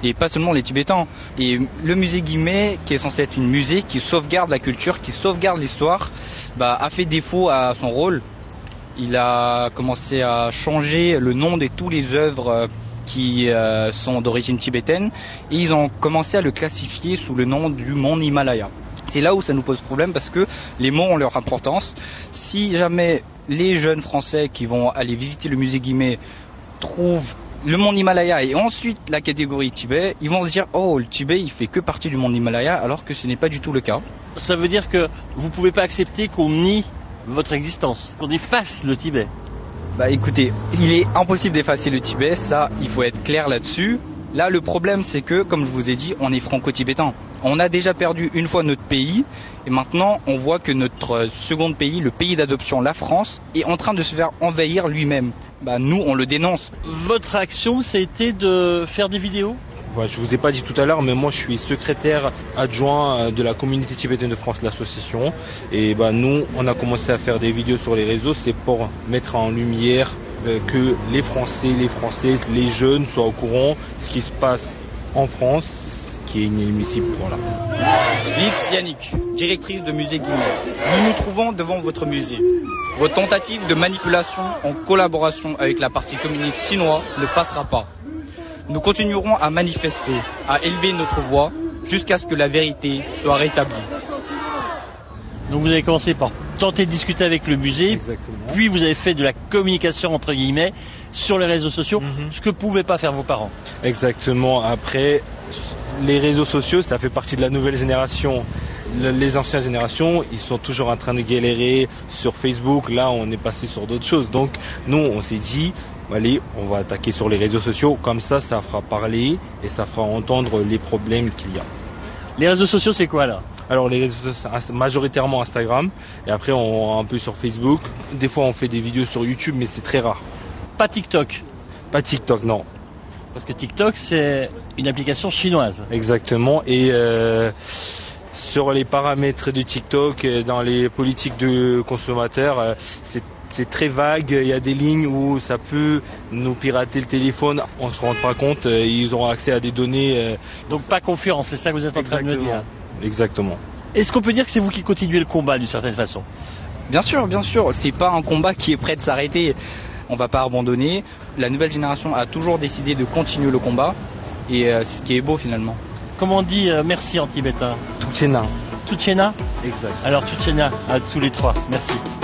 et pas seulement les Tibétains. Et le musée Guimet, qui est censé être une musée qui sauvegarde la culture, qui sauvegarde l'histoire, a fait défaut à son rôle. Il a commencé à changer le nom de toutes les œuvres qui sont d'origine tibétaine, et ils ont commencé à le classifier sous le nom du mont Himalaya. C'est là où ça nous pose problème, parce que les mots ont leur importance. Si jamais les jeunes Français qui vont aller visiter le musée Guimet trouvent le mont Himalaya et ensuite la catégorie Tibet, ils vont se dire « Oh, le Tibet, il fait que partie du mont Himalaya », alors que ce n'est pas du tout le cas. Ça veut dire que vous ne pouvez pas accepter qu'on nie votre existence, qu'on efface le Tibet. Écoutez, il est impossible d'effacer le Tibet, ça, il faut être clair là-dessus. Là, le problème, c'est que, comme je vous ai dit, on est franco-tibétain. On a déjà perdu une fois notre pays, et maintenant, on voit que notre second pays, le pays d'adoption, la France, est en train de se faire envahir lui-même. Nous, on le dénonce. Votre action, c'était de faire des vidéos ? Je vous ai pas dit tout à l'heure, mais moi je suis secrétaire adjoint de la communauté tibétaine de France, l'association. Et nous, on a commencé à faire des vidéos sur les réseaux, c'est pour mettre en lumière que les Français, les Françaises, les jeunes soient au courant de ce qui se passe en France, qui est inadmissible. Voilà. Lix Yannick, directrice de musée Guimet. Nous nous trouvons devant votre musée. Votre tentative de manipulation en collaboration avec la partie communiste chinoise ne passera pas. Nous continuerons à manifester, à élever notre voix jusqu'à ce que la vérité soit rétablie. Donc vous avez commencé par tenter de discuter avec le musée. Exactement. Puis vous avez fait de la communication entre guillemets sur les réseaux sociaux, ce que ne pouvaient pas faire vos parents. Exactement. Après, les réseaux sociaux, ça fait partie de la nouvelle génération. Les anciennes générations, ils sont toujours en train de galérer sur Facebook. Là, on est passé sur d'autres choses. Donc nous, on s'est dit, allez, on va attaquer sur les réseaux sociaux, comme ça fera parler et ça fera entendre les problèmes qu'il y a. Les réseaux sociaux, c'est quoi là ? Alors les réseaux sociaux, majoritairement Instagram, et après on un peu sur Facebook. Des fois on fait des vidéos sur YouTube, mais c'est très rare. Pas TikTok ? Pas TikTok, non. Parce que TikTok, c'est une application chinoise. Exactement, et sur les paramètres de TikTok, dans les politiques de consommateurs, c'est très vague, il y a des lignes où ça peut nous pirater le téléphone, on ne se rend pas compte, ils auront accès à des données. Donc pas confiance, c'est ça que vous êtes en train de me dire. Exactement. Est-ce qu'on peut dire que c'est vous qui continuez le combat d'une certaine façon ? Bien sûr, c'est pas un combat qui est prêt de s'arrêter. On va pas abandonner. La nouvelle génération a toujours décidé de continuer le combat, et c'est ce qui est beau finalement. Comment on dit merci en tibétain ? Tuchena. Tuchena ? Exact. Alors Tuchena à tous les trois, merci.